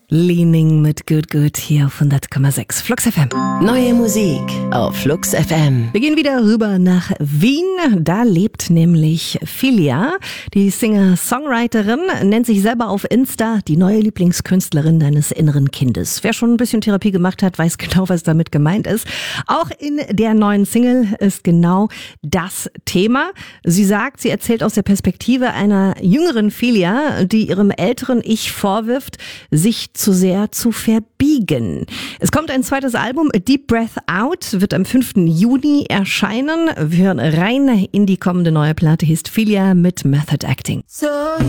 Leaning mit Good Good hier auf 100,6 Flux FM. Neue Musik auf Flux FM. Wir gehen wieder rüber nach Wien. Da lebt nämlich Filia, die Singer-Songwriterin, nennt sich selber auf Insta die neue Lieblingskünstlerin deines inneren Kindes. Wer schon ein bisschen Therapie gemacht hat, weiß genau, was damit gemeint ist. Auch in der neuen Single ist genau das Thema. Sie sagt, sie erzählt aus der Perspektive einer jüngeren Filia, die ihrem älteren Ich vorwirft, sich zu sehr zu verbiegen. Es kommt ein zweites Album, A Deep Breath Out, wird am 5. Juni erscheinen. Wir hören rein in die kommende neue Platte, heißt Filia mit Method Acting. So